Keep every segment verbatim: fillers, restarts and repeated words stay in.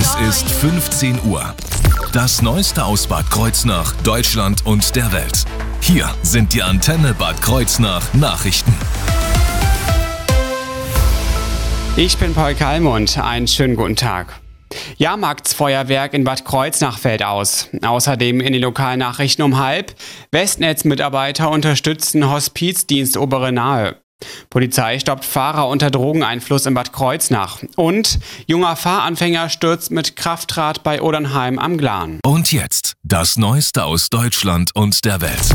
Es ist fünfzehn Uhr. Das Neueste aus Bad Kreuznach, Deutschland und der Welt. Hier sind die Antenne Bad Kreuznach Nachrichten. Ich bin Paul Kalmund. Einen schönen guten Tag. Jahrmarktsfeuerwerk in Bad Kreuznach fällt aus. Außerdem in den Lokalnachrichten um halb. Westnetz-Mitarbeiter unterstützen Hospizdienst Obere Nahe. Polizei stoppt Fahrer unter Drogeneinfluss in Bad Kreuznach. Und junger Fahranfänger stürzt mit Kraftrad bei Odernheim am Glan. Und jetzt das Neueste aus Deutschland und der Welt.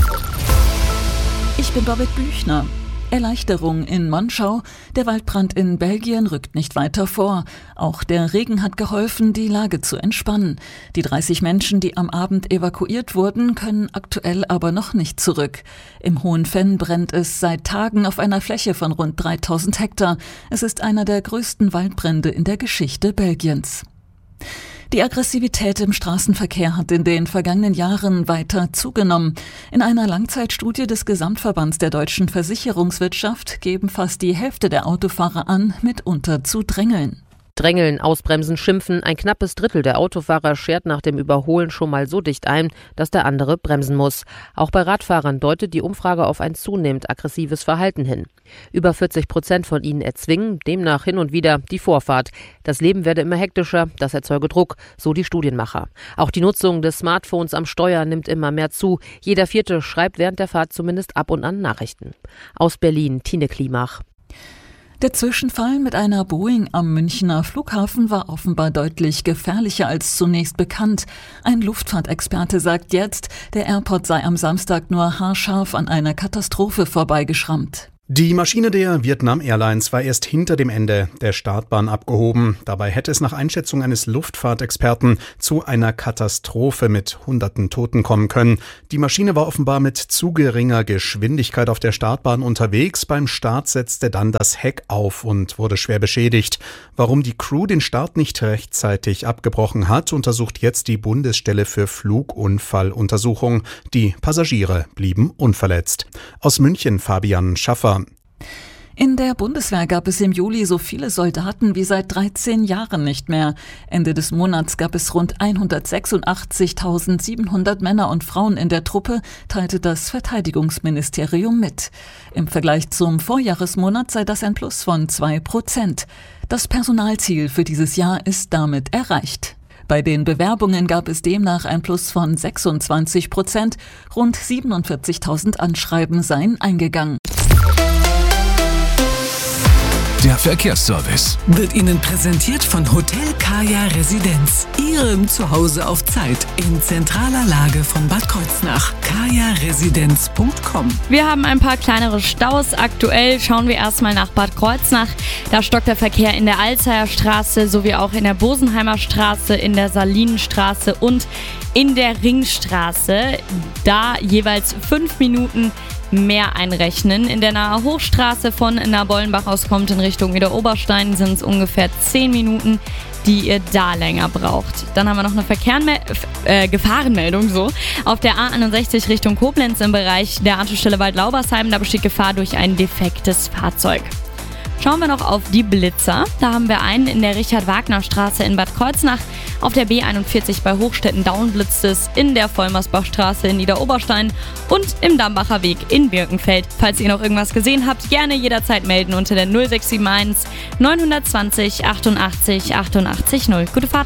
Ich bin Babette Büchner. Erleichterung in Monschau. Der Waldbrand in Belgien rückt nicht weiter vor. Auch der Regen hat geholfen, die Lage zu entspannen. Die dreißig Menschen, die am Abend evakuiert wurden, können aktuell aber noch nicht zurück. Im Hohen Venn brennt es seit Tagen auf einer Fläche von rund dreitausend Hektar. Es ist einer der größten Waldbrände in der Geschichte Belgiens. Die Aggressivität im Straßenverkehr hat in den vergangenen Jahren weiter zugenommen. In einer Langzeitstudie des Gesamtverbands der deutschen Versicherungswirtschaft geben fast die Hälfte der Autofahrer an, mitunter zu drängeln. Drängeln, ausbremsen, schimpfen. Ein knappes Drittel der Autofahrer schert nach dem Überholen schon mal so dicht ein, dass der andere bremsen muss. Auch bei Radfahrern deutet die Umfrage auf ein zunehmend aggressives Verhalten hin. Über vierzig Prozent von ihnen erzwingen demnach hin und wieder die Vorfahrt. Das Leben werde immer hektischer, das erzeuge Druck, so die Studienmacher. Auch die Nutzung des Smartphones am Steuer nimmt immer mehr zu. Jeder Vierte schreibt während der Fahrt zumindest ab und an Nachrichten. Aus Berlin, Tine Klimach. Der Zwischenfall mit einer Boeing am Münchner Flughafen war offenbar deutlich gefährlicher als zunächst bekannt. Ein Luftfahrtexperte sagt jetzt, der Airport sei am Samstag nur haarscharf an einer Katastrophe vorbeigeschrammt. Die Maschine der Vietnam Airlines war erst hinter dem Ende der Startbahn abgehoben. Dabei hätte es nach Einschätzung eines Luftfahrtexperten zu einer Katastrophe mit hunderten Toten kommen können. Die Maschine war offenbar mit zu geringer Geschwindigkeit auf der Startbahn unterwegs. Beim Start setzte dann das Heck auf und wurde schwer beschädigt. Warum die Crew den Start nicht rechtzeitig abgebrochen hat, untersucht jetzt die Bundesstelle für Flugunfalluntersuchung. Die Passagiere blieben unverletzt. Aus München Fabian Schaffer. In der Bundeswehr gab es im Juli so viele Soldaten wie seit dreizehn Jahren nicht mehr. Ende des Monats gab es rund hundertsechsundachtzigtausendsiebenhundert Männer und Frauen in der Truppe, teilte das Verteidigungsministerium mit. Im Vergleich zum Vorjahresmonat sei das ein Plus von zwei Prozent. Das Personalziel für dieses Jahr ist damit erreicht. Bei den Bewerbungen gab es demnach ein Plus von sechsundzwanzig Prozent. Rund siebenundvierzigtausend Anschreiben seien eingegangen. Der Verkehrsservice wird Ihnen präsentiert von Hotel Kaya Residenz. Ihrem Zuhause auf Zeit in zentraler Lage von Bad Kreuznach. kaya residenz punkt com. Wir haben ein paar kleinere Staus. Aktuell schauen wir erstmal nach Bad Kreuznach. Da stockt der Verkehr in der Alzheimer Straße sowie auch in der Bosenheimer Straße, in der Salinenstraße und in der Ringstraße. Da jeweils fünf Minuten mehr einrechnen. In der Nahe Hochstraße von Nabollenbach aus kommt in Richtung Idar-Oberstein sind es ungefähr zehn Minuten, die ihr da länger braucht. Dann haben wir noch eine Verkehrme- äh, Gefahrenmeldung so. Auf der A einundsechzig Richtung Koblenz im Bereich der Anschlussstelle Waldlaubersheim, da besteht Gefahr durch ein defektes Fahrzeug. Schauen wir noch auf die Blitzer. Da haben wir einen in der Richard-Wagner-Straße in Bad Kreuznach. Auf der B einundvierzig bei Hochstetten-Daun blitzt es, in der Vollmersbachstraße in Idar-Oberstein und im Dambacher Weg in Birkenfeld. Falls ihr noch irgendwas gesehen habt, gerne jederzeit melden unter der null sechs sieben eins neun zwei null achtundachtzig achtundachtzig null. Gute Fahrt!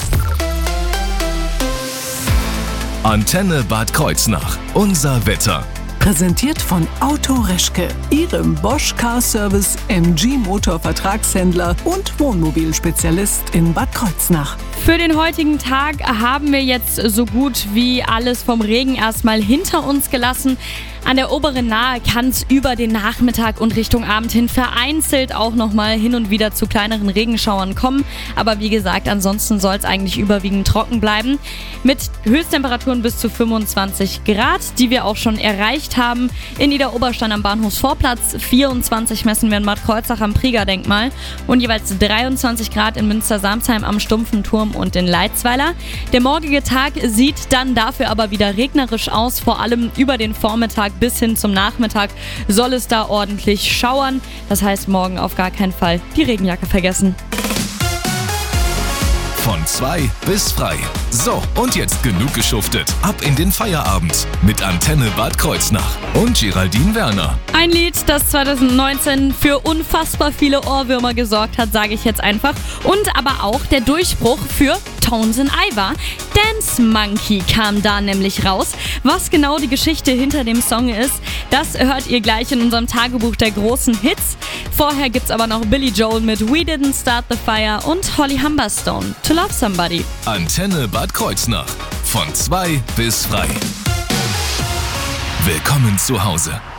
Antenne Bad Kreuznach. Unser Wetter. Präsentiert von Auto Reschke, Ihrem Bosch Car Service M G Motor Vertragshändler und Wohnmobilspezialist in Bad Kreuznach. Für den heutigen Tag haben wir jetzt so gut wie alles vom Regen erstmal hinter uns gelassen. An der oberen Nahe kann es über den Nachmittag und Richtung Abend hin vereinzelt auch nochmal hin und wieder zu kleineren Regenschauern kommen. Aber wie gesagt, ansonsten soll es eigentlich überwiegend trocken bleiben. Mit Höchsttemperaturen bis zu fünfundzwanzig Grad, die wir auch schon erreicht haben. In Idar-Oberstein am Bahnhofsvorplatz, vierundzwanzig messen wir in Bad Kreuznach am Prieger-Denkmal und jeweils dreiundzwanzig Grad in Münster-Samsheim am Stumpfen Turm und in Leitzweiler. Der morgige Tag sieht dann dafür aber wieder regnerisch aus, vor allem über den Vormittag bis hin zum Nachmittag soll es da ordentlich schauern. Das heißt, morgen auf gar keinen Fall die Regenjacke vergessen. Von Von zwei bis frei. So, und jetzt genug geschuftet. Ab in den Feierabend mit Antenne Bad Kreuznach und Geraldine Werner. Ein Lied, das zwanzig neunzehn für unfassbar viele Ohrwürmer gesorgt hat, sage ich jetzt einfach. Und aber auch der Durchbruch für Tones and I war. Dance Monkey kam da nämlich raus. Was genau die Geschichte hinter dem Song ist, das hört ihr gleich in unserem Tagebuch der großen Hits. Vorher gibt's aber noch Billy Joel mit We Didn't Start the Fire und Holly Humberstone, To Love Somebody. Antenne Bad Kreuznach. Von zwei bis frei. Willkommen zu Hause.